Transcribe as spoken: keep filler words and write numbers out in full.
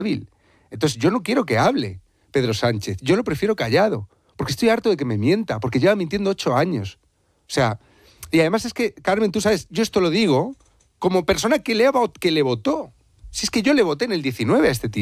débil. Entonces yo no quiero que hable Pedro Sánchez, yo lo prefiero callado, porque estoy harto de que me mienta, porque lleva mintiendo ocho años. O sea, y además es que, Carmen, tú sabes, yo esto lo digo como persona que le, que le votó. Si es que yo le voté en el diecinueve a este tío.